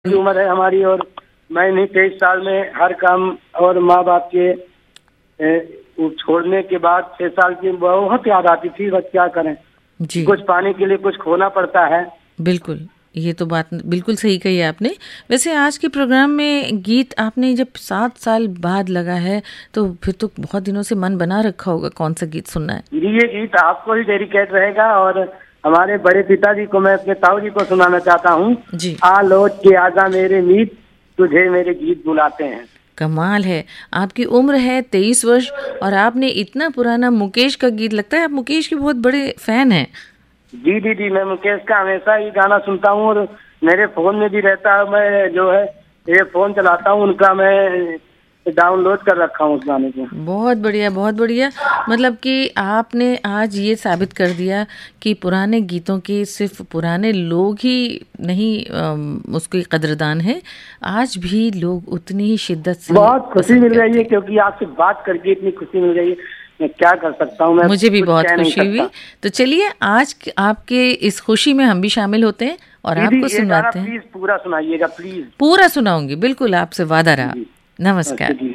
की उम्र है हमारी और मैंने 23 साल में हर काम और माँ बाप के वो छोड़ने के बाद 6 साल की बहुत याद आती थी। बस क्या करें, जी, कुछ पाने के लिए कुछ खोना पड़ता है। बिल्कुल। ये तो बात बिल्कुल सही कही है आपने। वैसे आज के प्रोग्राम में गीत आपने जब 7 साल बाद लगा है, तो फिर तो बहुत दिनों से मन बना रखा होगा कौन सा गीत सुनना है। जी, ये गीत आपको ही डेडिकेट रहेगा और हमारे बड़े पिताजी को, मैं अपने ताऊ जी को सुनाना चाहता हूँ। जी, आ लौट के आजा मेरे मीत, तुझे मेरे गीत बुलाते हैं। कमाल है। आपकी उम्र है 23 वर्ष और आपने इतना पुराना मुकेश का गीत, लगता है आप मुकेश के बहुत बड़े फैन हैं। जी दीदी, मैं मुकेश का हमेशा ही गाना सुनता हूँ और मेरे फोन में भी रहता है। मैं जो है ये फोन चलाता हूँ उनका, मैं डाउनलोड कर रखा हूँ उस गाने को। बहुत बढ़िया, बहुत बढ़िया। मतलब कि आपने आज ये साबित कर दिया कि पुराने गीतों की सिर्फ पुराने लोग ही नहीं उसकी कदरदान है, आज भी लोग उतनी ही शिद्दत से बहुत खुशी पसंद मिल रही करते है हैं। क्योंकि आपसे बात करके इतनी खुशी मिल रही है। मैं क्या कर सकता हूँ, मैं मुझे भी कुछ बहुत कह नहीं खुशी हुई। सकता। तो चलिए आज आपके इस खुशी में हम भी शामिल होते हैं और दीदी आपको ये गाना सुनवाते हैं। प्लीज पूरा सुनाइएगा प्लीज। पूरा सुनाऊंगी, बिल्कुल, आपसे वादा रहा। जी, अच्छा नमस्कार। जी।